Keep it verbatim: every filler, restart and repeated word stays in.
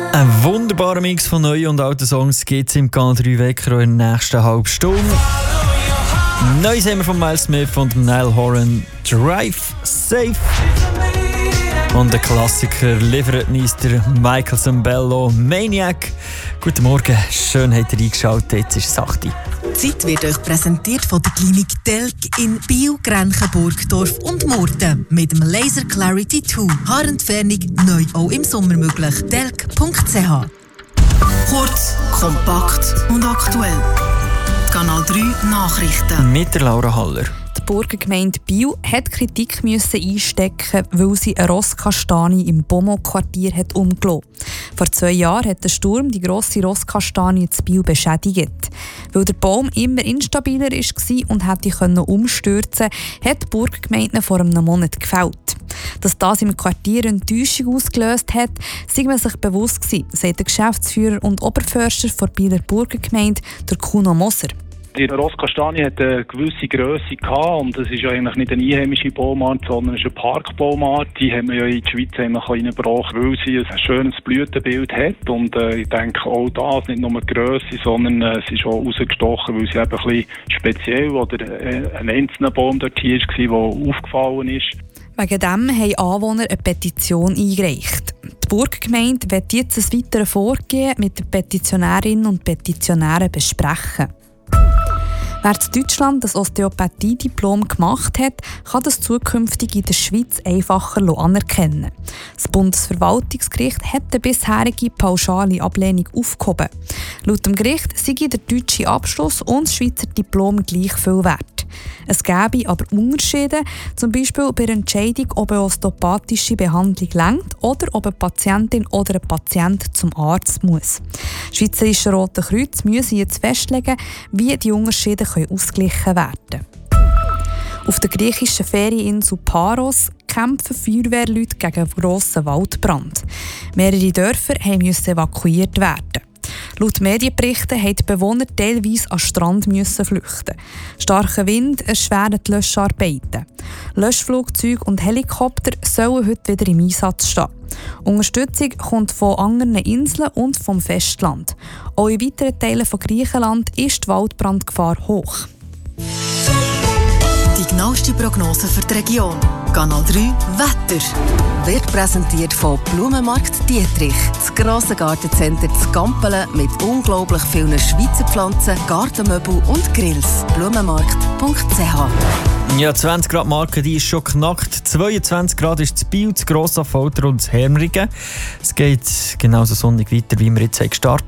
Ein wunderbarer Mix von neuen und alten Songs gibt es im Kanal drei Wecker in der nächsten halben Stunde. Neues haben wir von Miles Smith und Niall Horan, Drive Safe. Und der Klassiker liefert uns der Michael Zambello, Maniac. Guten Morgen, schön habt ihr eingeschaltet, jetzt ist es acht Uhr. Die Zeit wird euch präsentiert von der Klinik Telk in Biel, Grenchen, Burgdorf und Murten. Mit dem Laser Clarity zwei. Haarentfernung neu auch im Sommer möglich. telk punkt c h. Kurz, kompakt und aktuell. Kanal drei Nachrichten. Mit der Laura Haller. Die Burgergemeinde Biel hat Kritik müssen einstecken, weil sie eine Rosskastanie im Beaumont-Quartier hat umgelassen. Vor zwei Jahren hat der Sturm die grosse Rosskastanie in Biel beschädigt. Weil der Baum immer instabiler war und hätte umstürzen können, hat die Burgergemeinde vor einem Monat gefällt. Dass das im Quartier eine Enttäuschung ausgelöst hat, sei man sich bewusst gewesen, sagt der Geschäftsführer und Oberförster der Bieler Burgergemeinde, der Kuno Moser. Die Rosskastanie hat eine gewisse Grösse gehabt und es ist ja eigentlich nicht eine einheimische Baumart, sondern es ist eine Parkbaumart. Die haben wir ja in die Schweiz reingebracht, weil sie ein schönes Blütenbild hat. Und äh, ich denke auch das, nicht nur die Grösse, sondern äh, sie ist auch rausgestochen, weil sie eben ein bisschen speziell oder äh, ein einzelner Baum dort hier war, der aufgefallen ist. Wegen dem haben Anwohner eine Petition eingereicht. Die Burgergemeinde wird jetzt ein weiteres Vorgehen mit den Petitionärinnen und Petitionären besprechen. Wer in Deutschland das Osteopathie-Diplom gemacht hat, kann das zukünftig in der Schweiz einfacher anerkennen. Das Bundesverwaltungsgericht hat die bisherige pauschale Ablehnung aufgehoben. Laut dem Gericht sei der deutsche Abschluss und das Schweizer Diplom gleich viel wert. Es gäbe aber Unterschiede, zum Beispiel bei der Entscheidung, ob eine osteopathische Behandlung reicht oder ob eine Patientin oder ein Patient zum Arzt muss. Das Schweizerische Rote Kreuz müsse jetzt festlegen, wie die Unterschiede ausgeglichen werden können. Auf der griechischen Ferieninsel Paros kämpfen Feuerwehrleute gegen einen grossen Waldbrand. Mehrere Dörfer mussten evakuiert werden. Laut Medienberichten mussten die Bewohner teilweise an den Strand flüchten. Starker Wind erschwert die Löscharbeiten. Löschflugzeuge und Helikopter sollen heute wieder im Einsatz stehen. Unterstützung kommt von anderen Inseln und vom Festland. Auch in weiteren Teilen von Griechenland ist die Waldbrandgefahr hoch. Die genaueste Prognose für die Region. Kanal drei Wetter. Wird präsentiert von Blumenmarkt Dietrich. Das grosse Gartencenter zu Gampelen mit unglaublich vielen Schweizer Pflanzen, Gartenmöbel und Grills. blumenmarkt punkt c h. Ja, zwanzig Grad Marke, die ist schon knackt. zweiundzwanzig Grad ist das Biel, das Grossaffolter und das Hermringen. Es geht genauso sonnig weiter, wie wir jetzt gestartet